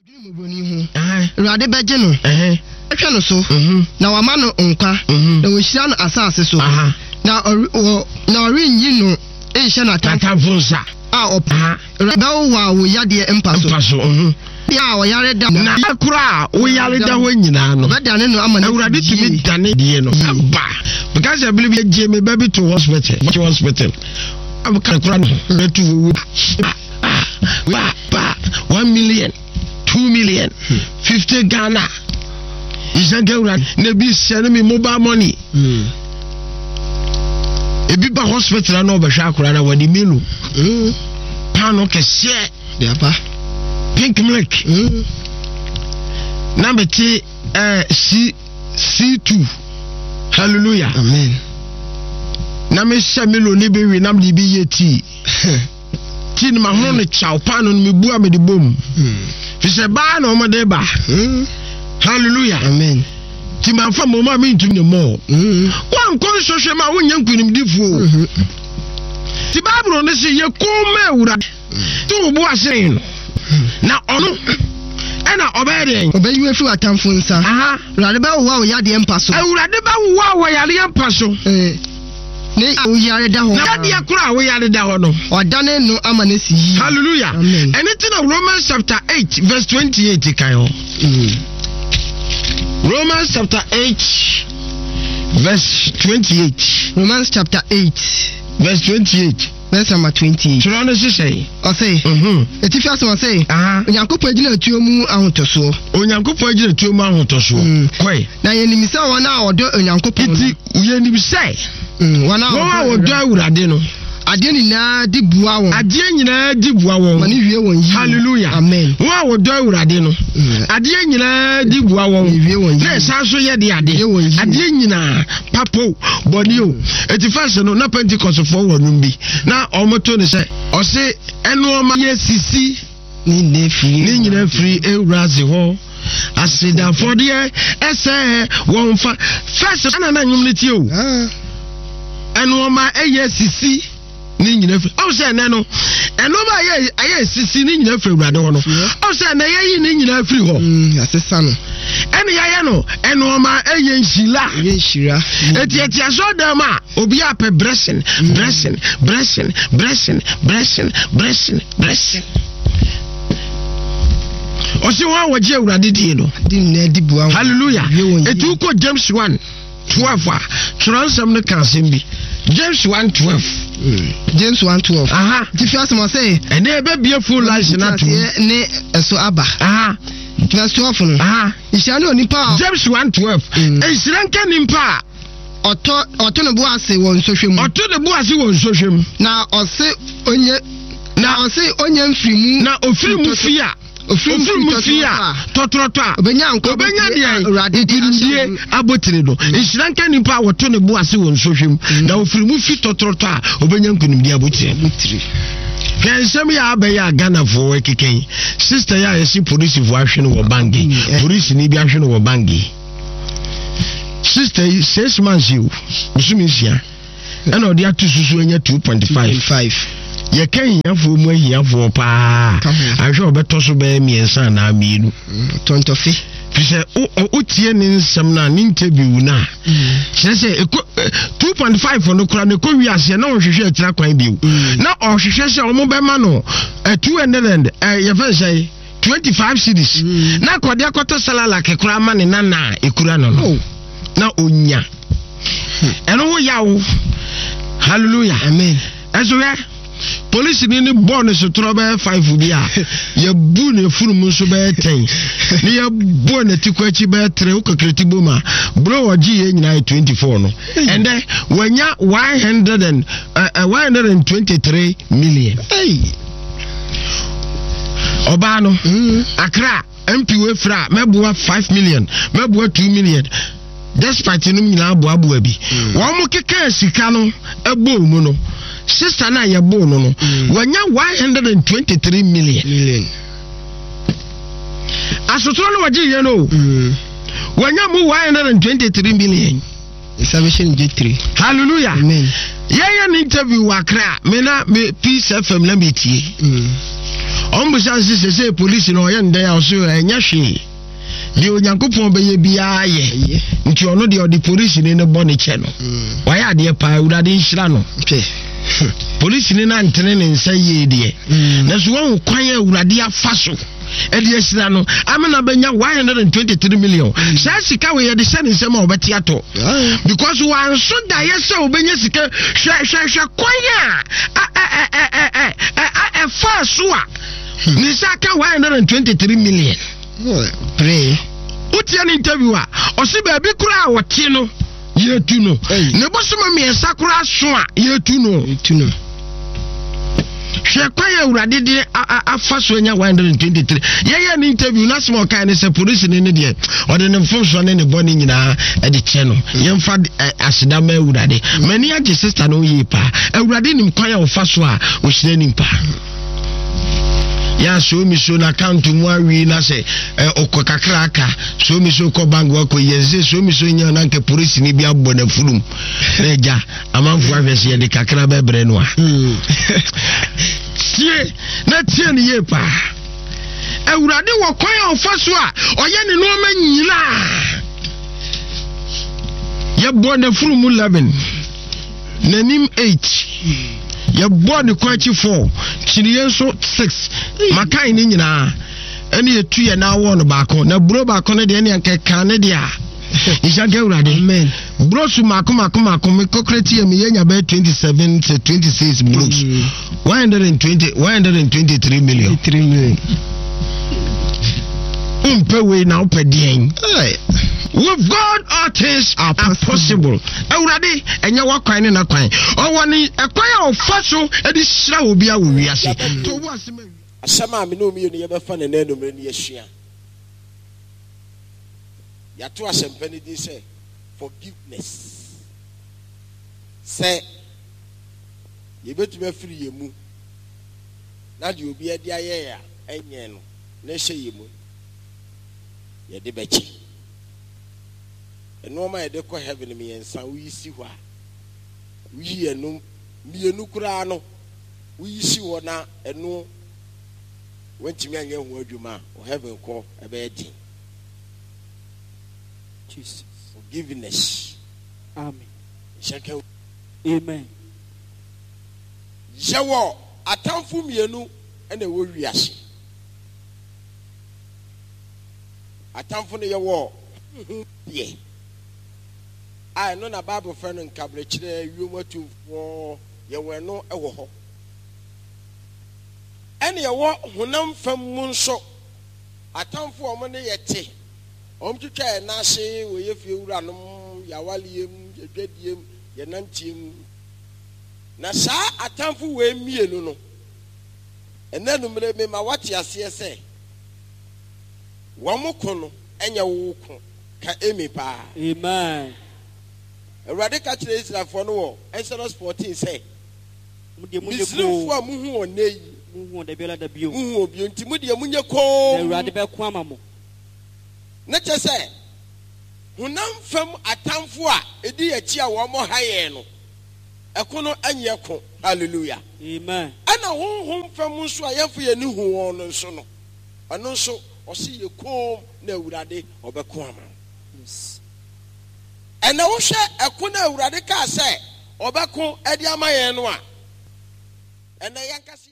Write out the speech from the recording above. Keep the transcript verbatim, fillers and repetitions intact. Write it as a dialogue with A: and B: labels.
A: Rade beje no eh ehwe no so na wa ma no nkwa na wo hira no asase so na na ori nyi no e hye na
B: tatanfunsa
A: a opa rade wa wo yade empaso
B: empaso
A: ya wo yare da
B: na akura wo yare da ho nyina no
A: be dane no amane
B: awurade tumi dane die no aba because I believe je me baby to hospital to hospital abukura no retu wa ba one million two million fifty Ghana isangewra na bi sene me mobile money mm ebi ba hospital na obehwa akura na wadi menu mm pano kese de apa pink milk mm number two eh C C2 hallelujah
A: amen
B: na me sha melo ne be wi nam de bi yeti tin ma hono ne chaw pano me bua me de bom fi se ba na o de ba hallelujah
A: amen
B: ti ma fa mo ma me ntum ne mo wan kon sohwe ma wonya nkunim difuo ti bible no se ye ko ma ewura tu bu asen na ono ena obede
A: obeyi we fi atamfo nsa aha urade ba wo wa yade empaso
B: urade ba wo wa yade empaso
A: eh ne wo yare da ho
B: na de akura wo yare da ho no
A: odane no amane si
B: hallelujah anything of Romans chapter eight verse twenty-eight kayo mm. Romans chapter eight verse twenty-eight
A: Romans chapter eight
B: verse twenty-eight
A: verse number twenty-eight
B: so no say
A: o say
B: mhm
A: etifi aso say
B: ah
A: onyankopon agina tuo mu ahotoso
B: onyankopon agina tuo mu ahotoso kwai
A: na yenimisa wona odo onyankopon
B: iti uyenimisa
A: wana
B: odo awurade no
A: ade nyina di bua won
B: ade nyina di bua won
A: mani hwie won yi
B: hallelujah
A: amen
B: wa odo awurade no ade nyina di bua won
A: hwie won yi
B: na sa so ye de ade ade nyina papo bonio eti fase no na Pentecost for wonum bi na omoto ne se o se eno ma ye sisi
A: ni ne free
B: ni nyina free ewuraze ho asida for the ese won fa first na na nyum ne ti o eno ma eye sisi ni nyina free o se na no eno ma ye aye sisi ni nyina free ewurade ho no o se na ye yi ni nyina free ho
A: mm asesa no
B: ene ya ye no eno ma eye nhila
A: ye nhira
B: eti eti aso dem a obi ape blessing blessing blessing blessing blessing blessing blessing osi wa waje ewurade die no
A: di na di bua
B: hallelujah etu ko James one twelve a transam ne kan sembi James one twelve
A: James one twelve
B: aha
A: ti fi asemo say
B: ene ebe bie full life na to
A: ne eso aba
B: aha
A: Verse twelve no
B: aha
A: isha no nipa
B: James one twelve e siranka nimpa
A: oto oto ne bo ase won sohwem
B: oto ne bo ase won sohwem
A: na ose onye na ose onye mfirimu
B: na ofirimu fia ofirimu fia totroto a
A: obenya nko
B: obenya de adidie abotire no siranka nimpa oto ne bo ase won sohwem na ofirimu fi totroto a obenya nkunimdi abotire Kensem ya abeya Ghana for ekeken sister ya yesi police vo ahwe no wo bangi police ni bi ahwe no wo bangi sister six months you usumisia and odi atususu enya two point five ye kan yafo mu ahiyafo pa ahwe obeto so be miensa na amienu
A: tontofi
B: fise o tie ni nsem na ni interview na sese two point five no kura ne ko wiase na ohwehwe atira kwan biu na ohwehwe se o mo be ma no two hundred eh ye fa say twenty-five cedis na kode akoto salala ke kura ma ne na na ekura no no na onya eno ho yawo hallelujah
A: amen
B: ezo ya police ni ni born so trobe five bi a ye bu ne furumu so be ten ni ye bu ne tikwachi be three ukokreti boma bro oji ye nyina twenty-four no and then wanya one hundred and uh, one hundred twenty-three million hey oba no Accra M P we fra mebua five million mebua two million despite no nyina abu abu bi wo mo keka sika no ebo mu no sister na ye bo no no wanya one hundred twenty-three million
A: million
B: asotro no waji ye no wanya mu one hundred twenty-three million
A: salvation J three
B: hallelujah
A: amen
B: ye ye interview wa Accra me na me Peace F M na metie ombusan se se police no ye ndey aso enya hwe de onyankopon be ye bia ye nti ono de odi police ni ne bone che no waya ade pa urade nhira no police ni na ntene ne nsa ye de na so won kwan ya urade afa so edi esira no amena benya one hundred twenty-three million sha sika we ye de hye ne nsem a obeti ato because one so da ye se obenya sika hwe hwe hwe kwan ya eh eh eh eh eh fa so a ni saka one hundred twenty-three million
A: pray
B: utia ni interview a osi ba bi kura a wote no ye tu no ne bosoma me sakura so a ye tu no
A: tu no
B: hwe kwa ya urade de afa so nya one hundred twenty-three ye ye ni interview na small kan ne se police ne ne de ode ne mfomso ne ne boni nyina e de che no ye mfa asida ma urade mani age sister no ye pa urade nim kwa ya ofa so a o hire nim pa ya so mi so na account mu awi na se okokakra aka so mi so ko bank wa ko yense so mi so nya na nke police ni bia bo na fulum na eja amanfo afese ye de kakra bebre no a tie na tie ni ye pa ewurade wo kwan ofaso a oye ne no ma nyila ye bo na fulum eleven nanim eight ya born kwachi four chiriye so six makai ni nyina ene yetu ye na wo no baako na bro baako ne de ne anka ne de a isha gewrade amen bro su mako mako mako me kokreti ye me yenya ba twenty-seven to twenty-six bros one hundred twenty one hundred twenty-three million
A: three million
B: umpe we na upedien with God all things are possible. Ewurade enye wakwan ne na kwan owoni ekwan ofaso edi hira obi a wo wiase to wo asema
C: asema me no mi no ye be fa ne na no me ne yehia ya to asempa ne di say forgiveness say ye betu be free ye mu na de obi adi aye ya enye no na hye ye mu ye de bechi eno ma ye de ko heaven me yensa wi si ho a wi eno mienu kura no wi si ho na eno wantimi anye ho adwuma o heaven ko ebe din Jesus forgiveness
D: amen
C: shake
D: amen
C: jawo atamfu mienu ena wo wiase atamfu ne ye wo ye I know na Bible friend in Cabrechire, you want to for you were no ewo. Any a walk hunam from Munso. A town for money yet. Om to try Nasi, where you feel ranum, Yawalium, Yedium, Yanantium. Nasa, a town for way me no. And then me my what you say. One more corner, and your walk. Ka emi pa.
D: Amen.
C: Erade ka kire Israel for no Exodus fourteen say. Muslim for mu hu onei.
D: Mu hu de bela da bio.
C: Mu hu obi nti mu de munye ko.
D: Erade be ko amamo.
C: Na che say. Hunam fam atamfo a edi achi a wo mo haye no. Eko no anye ko. Hallelujah.
D: Amen.
C: Ana honhom fam nso a yefo ye ni hu won no nso no. Ano nso o si ye kom na Ewurade obeko ama.
D: Yes.
C: And now she ekuna Ewurade ka say obeko edi ama ye no a. And na yanka